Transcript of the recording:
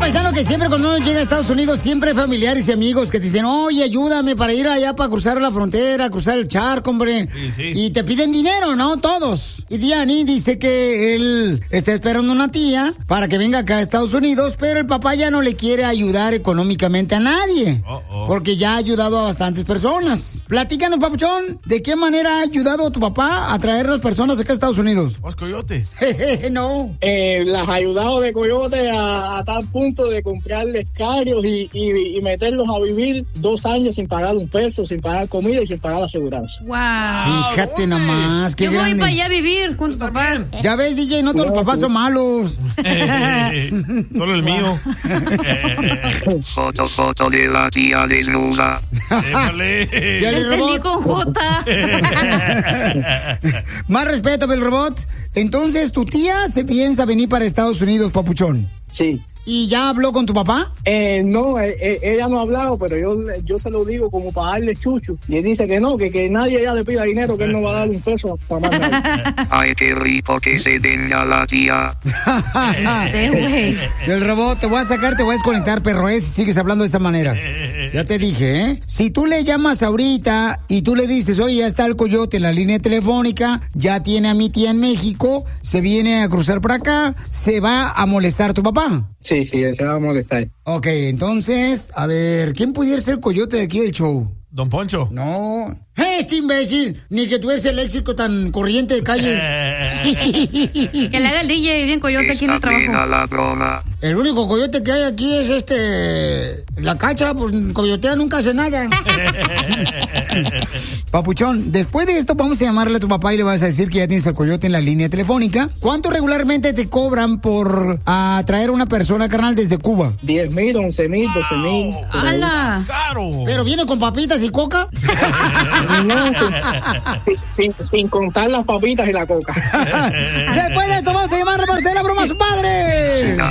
paisano, que siempre cuando uno llega a Estados Unidos, siempre hay familiares y amigos que te dicen, oye, ayúdame para ir allá para cruzar la frontera, cruzar el charco, hombre. Sí. Y te piden dinero, ¿no? Todos. Y Diani dice que él está esperando una tía para que venga acá a Estados Unidos, pero el papá ya no le quiere ayudar económicamente a nadie. Porque ya ha ayudado a bastantes personas. Platícanos, papuchón, ¿de qué manera ha ayudado a tu papá a traer a las personas acá a Estados Unidos? ¿Vos, coyote? No. Las ha ayudado de coyote a tal punto de comprarles carros y meterlos a vivir 2 años sin pagar un peso, sin pagar comida y sin pagar la aseguranza. Wow. Fíjate nomás, qué Yo grande. voy para allá a vivir con tu papá. Ya ves, DJ, no todos los papás son malos. Solo el mío. Foto de la tía desnuda. Ya le Entendí robot. con J. Más respeto, el robot. Entonces, tu tía se piensa venir para Estados Unidos, papuchón. Sí. ¿Y ya habló con tu papá? No, ella no ha hablado, pero yo se lo digo como para darle chucho. Y él dice que no, que nadie ya le pida dinero, que él no va a dar un peso para más nadie. Ay, qué rico que se venga la tía. El robot, te voy a sacar, te voy a desconectar, perro, si sigues hablando de esa manera. Ya te dije, ¿eh? Si tú le llamas ahorita y tú le dices, oye, ya está el coyote en la línea telefónica, ya tiene a mi tía en México, se viene a cruzar por acá, se va a molestar tu papá. Sí, se va a molestar. Ok, entonces, a ver, ¿quién pudiera ser el coyote de aquí del show? Don Poncho. No. Este imbécil, ni que tuviese el léxico tan corriente de calle. Que le haga el DJ bien coyote aquí en el trabajo. La broma. El único coyote que hay aquí es la Cacha, pues coyotea nunca hace nada. Papuchón, después de esto vamos a llamarle a tu papá y le vas a decir que ya tienes al coyote en la línea telefónica. ¿Cuánto regularmente te cobran por traer a una persona, carnal, desde Cuba? 10,000, 11,000, 12,000. ¡Hala! ¡Caro! ¿Pero viene con papitas y coca? No, sin contar las papitas y la coca. Después de esto vamos a llamarle para hacer la broma a su padre.